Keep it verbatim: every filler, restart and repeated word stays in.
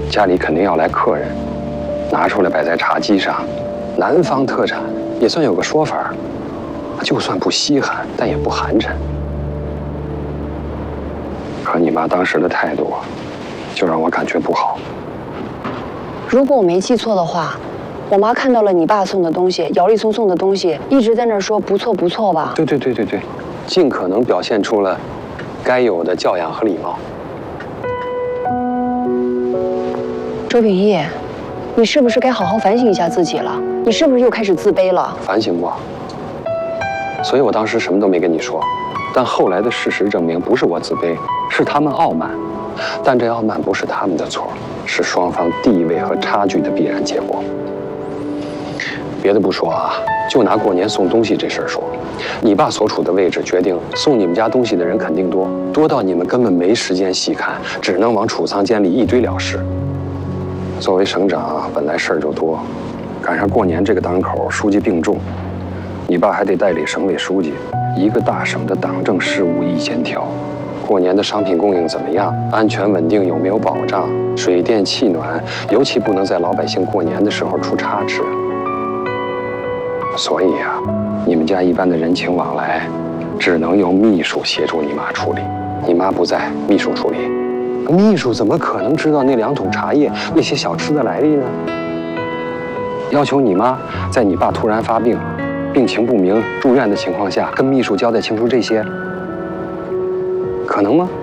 家里肯定要来客人，拿出来摆在茶几上，南方特产也算有个说法，就算不稀罕，但也不寒碜。可你妈当时的态度，就让我感觉不好。 如果我没记错的话，我妈看到了你爸送的东西，摇里送送的东西，一直在那儿说不错不错吧？ 对对对对对，尽可能表现出了该有的教养和礼貌。 周秉义，你是不是该好好反省一下自己了？你是不是又开始自卑了？ 反省过，所以我当时什么都没跟你说。但后来的事实证明，不是我自卑，是他们傲慢。但这傲慢不是他们的错，是双方地位和差距的必然结果。别的不说啊，就拿过年送东西这事儿说，你爸所处的位置决定送你们家东西的人肯定多，多到你们根本没时间细看，只能往储藏间里一堆了事。作为省长，本来事儿就多，赶上过年这个档口，书记病重，你爸还得代理省委书记，一个大省的党政事务一肩挑。过年的商品供应怎么样？安全稳定有没有保障？水电气暖，尤其不能在老百姓过年的时候出差池。所以啊，你们家一般的人情往来，只能由秘书协助你妈处理。你妈不在，秘书处理。秘书怎么可能知道那两桶茶叶、那些小吃的来历呢？要求你妈在你爸突然发病、病情不明、住院的情况下，跟秘书交代清楚这些，可能吗？